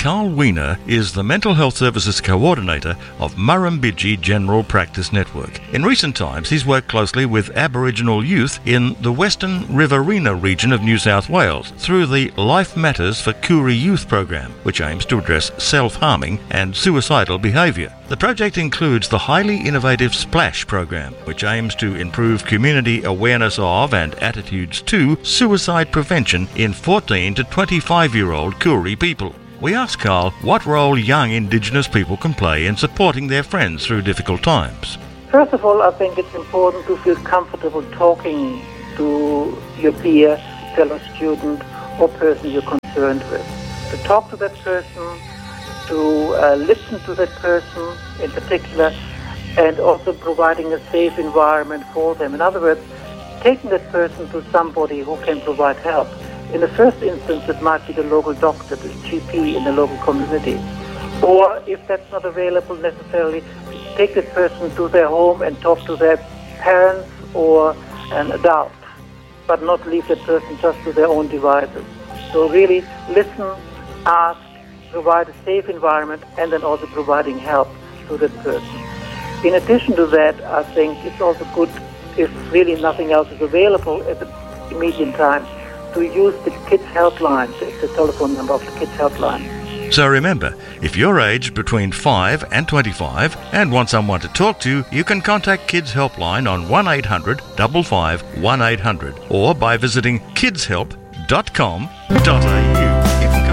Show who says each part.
Speaker 1: Carl Wiener is the Mental Health Services Coordinator of Murrumbidgee General Practice Network. In recent times, he's worked closely with Aboriginal youth in the Western Riverina region of New South Wales through the Life Matters for Koori Youth program, which aims to address self-harming and suicidal behaviour. The project includes the highly innovative SPLASH program, which aims to improve community awareness of and attitudes to suicide prevention in 14 to 25-year-old Koori people. We asked Carl what role young Indigenous people can play in supporting their friends through difficult times.
Speaker 2: First of all, I think it's important to feel comfortable talking to your peer, fellow student, or person you're concerned with. To talk to that person, to listen to that person in particular, and also providing a safe environment for them. In other words, taking that person to somebody who can provide help. In the first instance, it might be the local doctor, the GP in the local community. Or if that's not available necessarily, take that person to their home and talk to their parents or an adult, but not leave that person just to their own devices. So really listen, ask, provide a safe environment, and then also providing help to that person. In addition to that, I think it's also good, if really nothing else is available at the immediate time, to use the Kids Helpline, the telephone number of the Kids Helpline.
Speaker 1: So remember, if you're aged between 5 and 25 and want someone to talk to, you can contact Kids Helpline on 1800 55 1800 or by visiting kidshelp.com.au.